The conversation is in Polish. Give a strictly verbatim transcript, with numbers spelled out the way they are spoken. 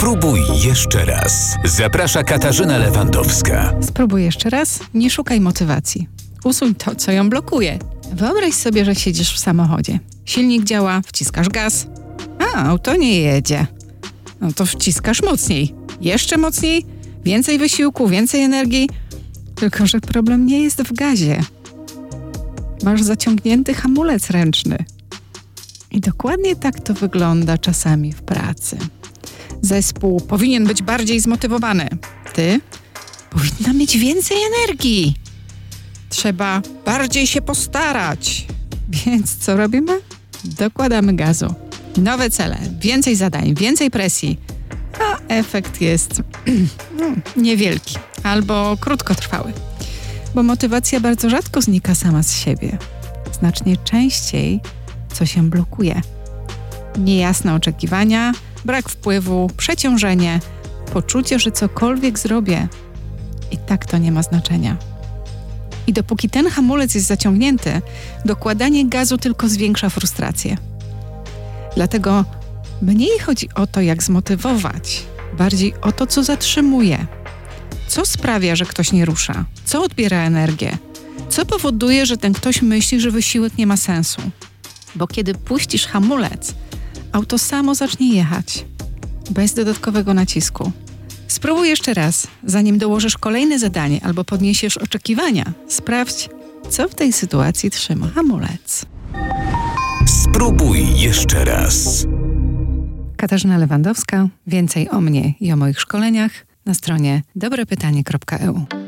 Spróbuj jeszcze raz. Zaprasza Katarzyna Lewandowska. Spróbuj jeszcze raz. Nie szukaj motywacji. Usuń to, co ją blokuje. Wyobraź sobie, że siedzisz w samochodzie. Silnik działa, wciskasz gaz. A, auto nie jedzie. No to wciskasz mocniej. Jeszcze mocniej. Więcej wysiłku, więcej energii. Tylko że problem nie jest w gazie. Masz zaciągnięty hamulec ręczny. I dokładnie tak to wygląda czasami w pracy. Zespół powinien być bardziej zmotywowany. Ty powinna mieć więcej energii. Trzeba bardziej się postarać. Więc co robimy? Dokładamy gazu. Nowe cele, więcej zadań, więcej presji. A efekt jest no, niewielki albo krótkotrwały. Bo motywacja bardzo rzadko znika sama z siebie. Znacznie częściej coś się blokuje. Niejasne oczekiwania, brak wpływu, przeciążenie, poczucie, że cokolwiek zrobię i tak to nie ma znaczenia. I dopóki ten hamulec jest zaciągnięty, dokładanie gazu tylko zwiększa frustrację. Dlatego mniej chodzi o to, jak zmotywować, bardziej o to, co zatrzymuje. Co sprawia, że ktoś nie rusza? Co odbiera energię? Co powoduje, że ten ktoś myśli, że wysiłek nie ma sensu? Bo kiedy puścisz hamulec, auto samo zacznie jechać, bez dodatkowego nacisku. Spróbuj jeszcze raz, zanim dołożysz kolejne zadanie albo podniesiesz oczekiwania. Sprawdź, co w tej sytuacji trzyma hamulec. Spróbuj jeszcze raz. Katarzyna Lewandowska. Więcej o mnie i o moich szkoleniach na stronie dobre pytanie kropka e u.